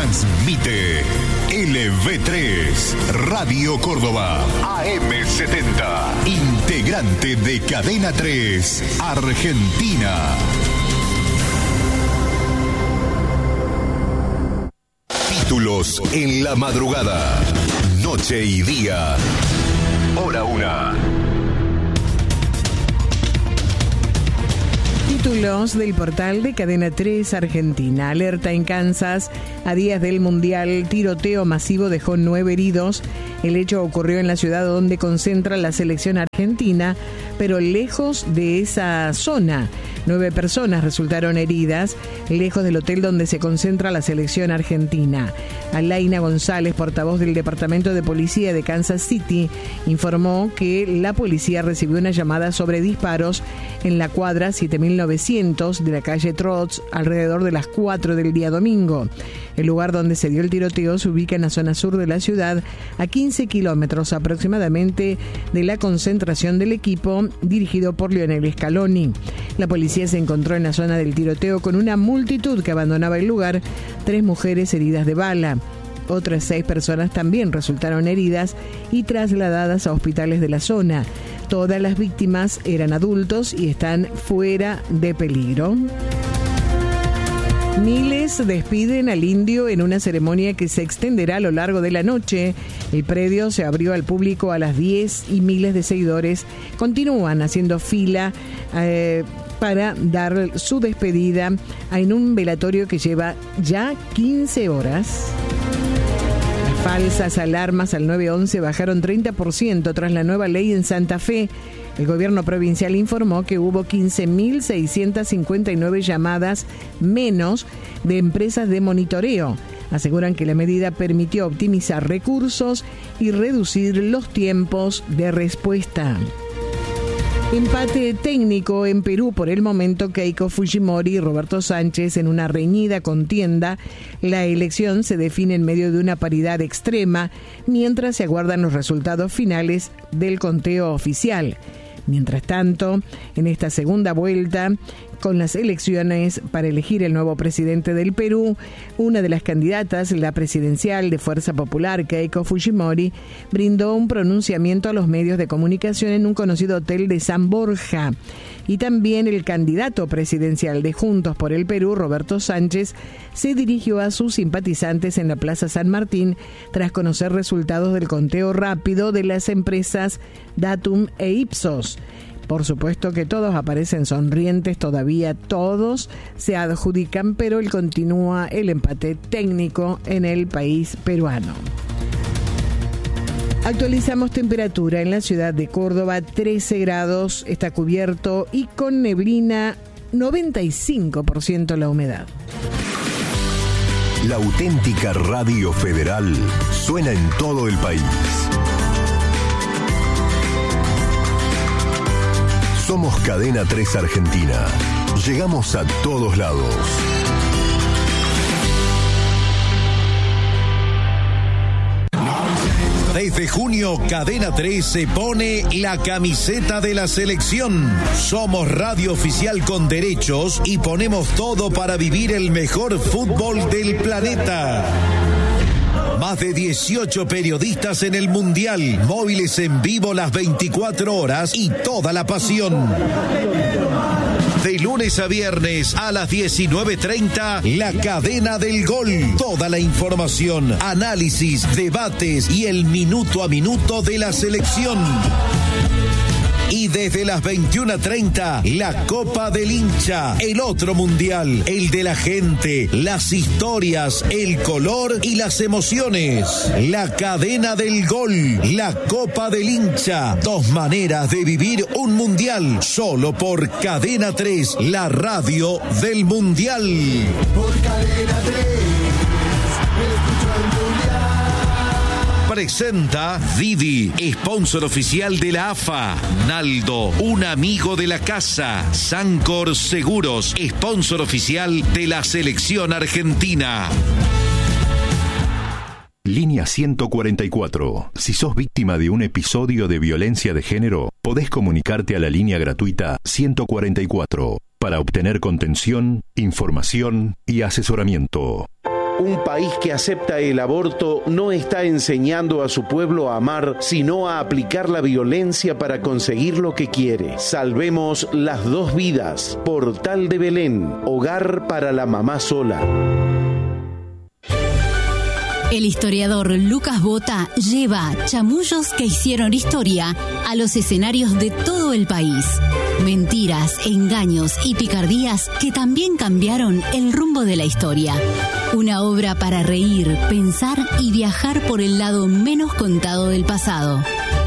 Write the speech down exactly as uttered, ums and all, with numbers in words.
Transmite L V tres, Radio Córdoba, A M setenta, integrante de Cadena tres, Argentina. Títulos en la madrugada, noche y día, hora una. Títulos del portal de Cadena tres Argentina. Alerta en Kansas. A días del Mundial, tiroteo masivo dejó nueve heridos. El hecho ocurrió en la ciudad donde concentra la selección argentina, pero lejos de esa zona. Nueve personas resultaron heridas, lejos del hotel donde se concentra la selección argentina. Alaina González, portavoz del Departamento de Policía de Kansas City, informó que la policía recibió una llamada sobre disparos en la cuadra siete mil novecientos de la calle Trotz alrededor de las cuatro del día domingo. El lugar donde se dio el tiroteo se ubica en la zona sur de la ciudad, a quince kilómetros aproximadamente de la concentración del equipo dirigido por Lionel Scaloni. La policía se encontró en la zona del tiroteo con una multitud que abandonaba el lugar, tres mujeres heridas de bala. Otras seis personas también resultaron heridas y trasladadas a hospitales de la zona. Todas las víctimas eran adultos y están fuera de peligro. Miles despiden al indio en una ceremonia que se extenderá a lo largo de la noche. El predio se abrió al público a las diez y miles de seguidores continúan haciendo fila eh, para dar su despedida en un velatorio que lleva ya quince horas. Las falsas alarmas al nueve once bajaron treinta por ciento tras la nueva ley en Santa Fe. El gobierno provincial informó que hubo quince mil seiscientas cincuenta y nueve llamadas menos de empresas de monitoreo. Aseguran que la medida permitió optimizar recursos y reducir los tiempos de respuesta. Empate técnico en Perú por el momento. Keiko Fujimori y Roberto Sánchez en una reñida contienda. La elección se define en medio de una paridad extrema mientras se aguardan los resultados finales del conteo oficial. Mientras tanto, en esta segunda vuelta, con las elecciones para elegir el nuevo presidente del Perú, una de las candidatas, la presidencial de Fuerza Popular, Keiko Fujimori, brindó un pronunciamiento a los medios de comunicación en un conocido hotel de San Borja. Y también el candidato presidencial de Juntos por el Perú, Roberto Sánchez, se dirigió a sus simpatizantes en la Plaza San Martín tras conocer resultados del conteo rápido de las empresas Datum e Ipsos. Por supuesto que todos aparecen sonrientes, todavía todos se adjudican, pero él continúa el empate técnico en el país peruano. Actualizamos temperatura en la ciudad de Córdoba, trece grados, está cubierto y con neblina, noventa y cinco por ciento la humedad. La auténtica Radio Federal suena en todo el país. Somos Cadena tres Argentina. Llegamos a todos lados. Desde junio, Cadena tres se pone la camiseta de la selección. Somos radio oficial con derechos y ponemos todo para vivir el mejor fútbol del planeta. Más de dieciocho periodistas en el Mundial, móviles en vivo las veinticuatro horas y toda la pasión. De lunes a viernes a las diecinueve treinta, La Cadena del Gol. Toda la información, análisis, debates y el minuto a minuto de la selección. Y desde las veintiuna treinta, la Copa del Hincha, el otro mundial, el de la gente, las historias, el color y las emociones. La Cadena del Gol, la Copa del Hincha, dos maneras de vivir un mundial, solo por Cadena tres, la radio del mundial. Por Cadena tres. Presenta Didi, sponsor oficial de la A F A. Naldo, un amigo de la casa. Sancor Seguros, sponsor oficial de la selección argentina. Línea ciento cuarenta y cuatro. Si sos víctima de un episodio de violencia de género, podés comunicarte a la línea gratuita ciento cuarenta y cuatro para obtener contención, información y asesoramiento. Un país que acepta el aborto no está enseñando a su pueblo a amar, sino a aplicar la violencia para conseguir lo que quiere. Salvemos las dos vidas. Portal de Belén, hogar para la mamá sola. El historiador Lucas Bota lleva chamullos que hicieron historia a los escenarios de todo el país. Mentiras, engaños y picardías que también cambiaron el rumbo de la historia. Una obra para reír, pensar y viajar por el lado menos contado del pasado.